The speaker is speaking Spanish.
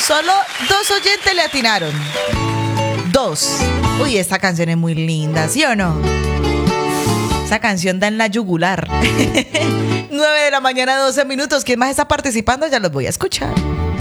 Solo 2 oyentes le atinaron. 2. Uy, esta canción es muy linda, ¿sí o no? Esa canción da en la yugular. 9 de la mañana, 12 minutos. ¿Quién más está participando? Ya los voy a escuchar.